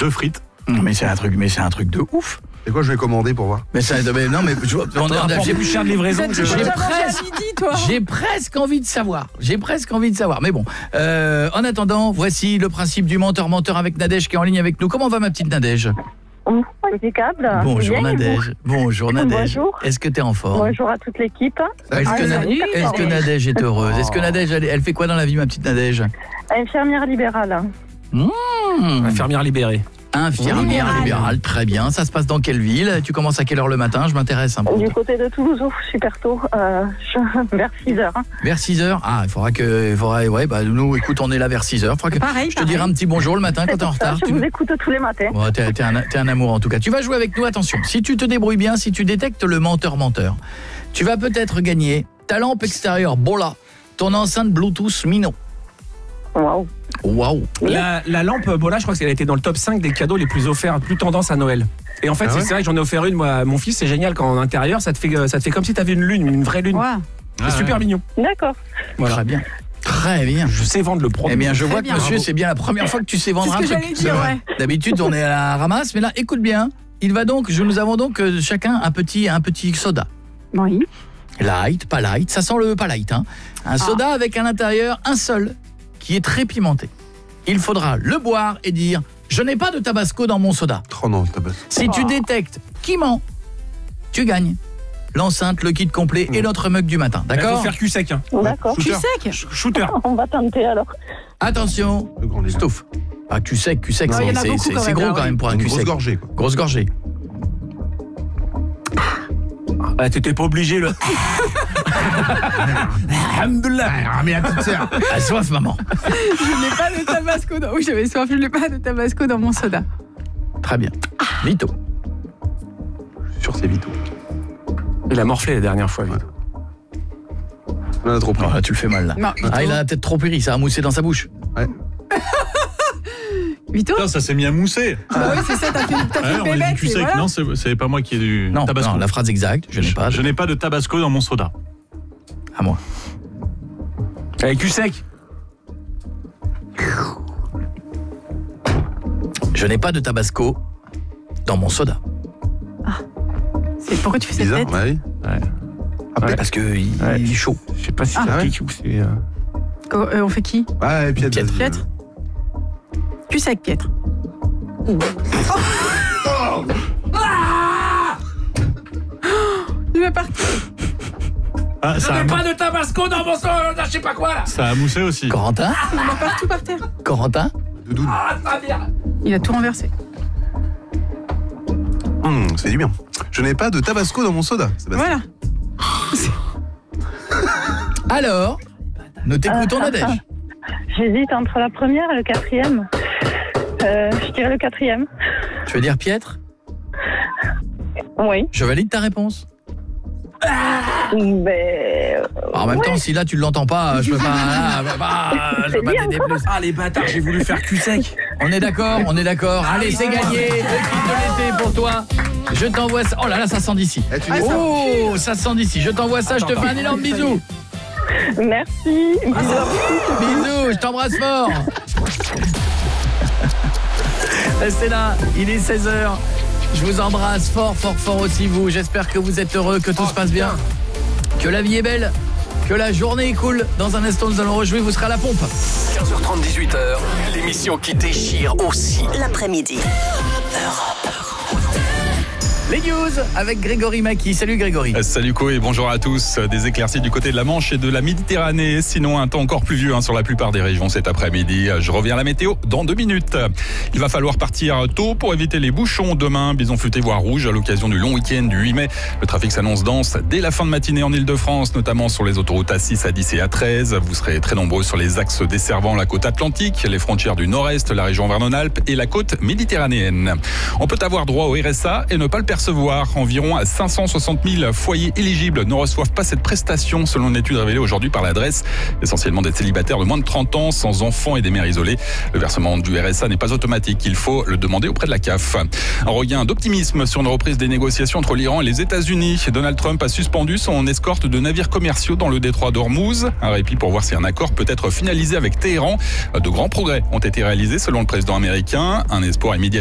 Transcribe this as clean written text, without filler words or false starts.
2 frites. Mais c'est un truc de ouf. C'est quoi, je vais commander pour voir? Mais non, mais J'ai plus cher de livraison. J'ai presque envie de savoir. Mais bon, en attendant, voici le principe du menteur avec Nadège qui est en ligne avec nous. Comment va ma petite Nadège? Impeccable. Bonjour Nadège. Bonjour Nadège. Bonjour. Est-ce que tu es en forme? Bonjour à toute l'équipe. Est-ce que Nadège est heureuse? Est-ce que Nadège, elle fait quoi dans la vie, ma petite Nadège? Infirmière libérale. Infirmière libérée. Infirmière libérale, très bien. Ça se passe dans quelle ville? Tu commences à quelle heure le matin? Je m'intéresse un peu. Du côté de Toulouse, super tôt, vers 6h. Vers 6h? Ah, il faudra nous, écoute, on est là vers 6h. Je te dirai un petit bonjour le matin quand t'es en retard. Je vous écoute tous les matins. Ouais, t'es un amour en tout cas. Tu vas jouer avec nous, attention. Si tu te débrouilles bien, si tu détectes le menteur, tu vas peut-être gagner ta lampe extérieure Bola, ton enceinte Bluetooth Mino. Waouh. La lampe Bola, je crois qu'elle a été dans le top 5 des cadeaux les plus offerts, plus tendance à Noël. Et en fait, c'est vrai que j'en ai offert une, moi, à mon fils, c'est génial quand en intérieur, ça te fait comme si tu avais une vraie lune. Wow. C'est super mignon. D'accord. Voilà. Très bien. Je sais vendre le produit. Eh bien, je vois que monsieur, c'est bien la première fois que tu sais vendre un truc. C'est ce que j'allais dire, ouais. D'habitude, on est à la ramasse, mais là, écoute bien. Nous avons donc chacun un petit soda. Oui. Light, pas light, ça sent le pas light. Un soda avec à l'intérieur un seul, qui est très pimenté. Il faudra le boire et dire « Je n'ai pas de tabasco dans mon soda ». Oh non, tabasco. Si tu détectes qui ment, tu gagnes l'enceinte, le kit complet et notre mug du matin. D'accord ? Il faut faire cul sec. D'accord. Cul sec. Shooter. On va tenter alors. Attention, Stouff. Ah, cul sec, c'est gros quand même pour un cul sec. Grosse gorgée. Ah, t'étais pas obligé le. Ah, mais à toute sœur. À soif, maman. Je n'ai pas de tabasco dans... Oui, j'avais soif, je n'ai pas de tabasco dans mon soda. Très bien. Vito. Je suis sûr que c'est Vito. Il a morflé la dernière fois, Vito. On en a trop pris. Oh, tu le fais mal là. Non, Vito. Il a la tête trop péri, ça a moussé dans sa bouche. Ouais. Vito. Putain, ça s'est mis à mousser. Bah oui, c'est ça, t'as fait on a dit bébête, cul sec. voilà. Non, c'est pas moi qui ai du tabasco. Non, la phrase exacte, je n'ai pas de tabasco dans mon soda. À moi. Allez, cul sec. Je n'ai pas de tabasco dans mon soda. Pourquoi tu fais cette tête? Ouais. Parce que il est chaud. Je sais pas si ça pique ou c'est... On fait qui? Ouais, Piètre. Piètre. Cul sec, Piètre. Il va partir. Ah, ça a pas de tabasco dans mon soda, je sais pas quoi là. Ça a moussé aussi. Corentin? Il va partout par terre. Corentin? Doudoune. Il a tout renversé. Ça fait du bien. Je n'ai pas de tabasco dans mon soda. Voilà. Alors, nous t'écoutons, Nadège. J'hésite entre la première et le quatrième. Je dirais le quatrième. Tu veux dire Piètre? Oui. Je valide ta réponse. En même temps, si là tu l'entends pas, je peux pas t'aider plus. Ah les bâtards, j'ai voulu faire cul sec. On est d'accord. Allez, c'est gagné. Le kit de l'été pour toi. Je t'envoie ça. Oh là là, ça sent d'ici. Ça sent d'ici. Je t'envoie ça, je te fais un énorme bisou. Merci. Bisous, je t'embrasse fort. Restez là, il est 16h. Je vous embrasse fort aussi vous. J'espère que vous êtes heureux, que tout se passe bien, que la vie est belle, que la journée est cool. Dans un instant, nous allons rejouer, vous serez à la pompe. 15h30, 18h, l'émission qui déchire aussi l'après-midi. Les news avec Grégory Maki. Salut Grégory. Salut Co et bonjour à tous. Des éclaircies du côté de la Manche et de la Méditerranée. Sinon un temps encore pluvieux sur la plupart des régions cet après-midi. Je reviens à la météo dans 2 minutes. Il va falloir partir tôt pour éviter les bouchons demain. Bison futé voire rouge à l'occasion du long week-end du 8 mai. Le trafic s'annonce dense dès la fin de matinée en Ile-de-France, notamment sur les autoroutes A6, A10 et A13. Vous serez très nombreux sur les axes desservant la côte atlantique, les frontières du nord-est, la région Vernon-Alpes et la côte méditerranéenne. On peut avoir droit au RSA et ne pas le percevoir. Environ 560 000 foyers éligibles ne reçoivent pas cette prestation selon une étude révélée aujourd'hui par l'adresse. Essentiellement des célibataires de moins de 30 ans, sans enfants et des mères isolées. Le versement du RSA n'est pas automatique, il faut le demander auprès de la CAF. Un regain d'optimisme sur une reprise des négociations entre l'Iran et les États-Unis. Donald Trump a suspendu son escorte de navires commerciaux dans le détroit d'Ormuz. Un répit pour voir si un accord peut être finalisé avec Téhéran. De grands progrès ont été réalisés selon le président américain. Un espoir immédiat